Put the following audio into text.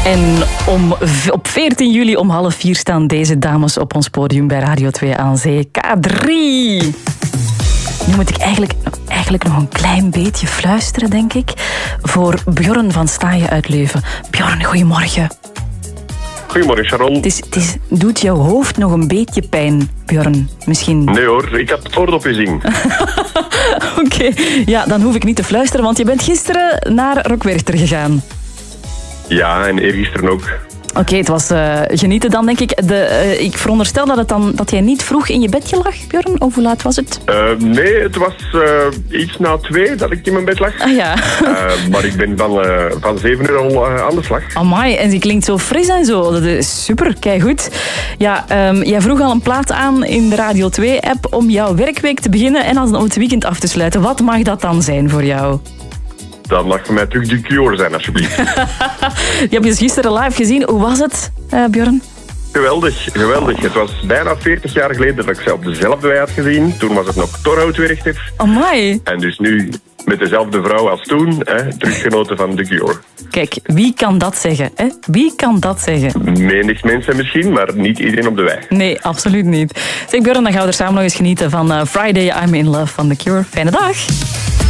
En op 14 juli om 3:30 staan deze dames op ons podium bij Radio 2 aan Zee. K3. Nu moet ik eigenlijk nog een klein beetje fluisteren, denk ik. Voor Bjorn van Staaien uit Leuven. Bjorn, goedemorgen. Goedemorgen, Sharon. Doet jouw hoofd nog een beetje pijn, Bjorn? Misschien? Nee hoor, ik had het oordopjes in. Oké, ja, dan hoef ik niet te fluisteren, want je bent gisteren naar Rockwerchter gegaan. Ja, en eergisteren ook. Oké, het was genieten dan, denk ik. Ik veronderstel dat jij niet vroeg in je bedje lag, Bjorn? Of hoe laat was het? Nee, het was iets na 2 dat ik in mijn bed lag. Ah ja. Maar ik ben van 7 uur al aan de slag. Amai, en die klinkt zo fris en zo. Dat is super, keigoed. Ja, jij vroeg al een plaat aan in de Radio 2-app om jouw werkweek te beginnen en als het weekend af te sluiten. Wat mag dat dan zijn voor jou? Dat mag voor mij terug de Cure zijn, alsjeblieft. Je hebt je gisteren live gezien. Hoe was het, Bjorn? Geweldig. Het was bijna 40 jaar geleden dat ik ze op dezelfde wei had gezien. Toen was het nog Torhoutwerchter. Amai. En dus nu met dezelfde vrouw als toen, teruggenoten van The Cure. Kijk, wie kan dat zeggen? Hè? Wie kan dat zeggen? Menig mensen misschien, maar niet iedereen op de wei. Nee, absoluut niet. Zeg Bjorn, dan gaan we er samen nog eens genieten van Friday I'm in Love van The Cure. Fijne dag.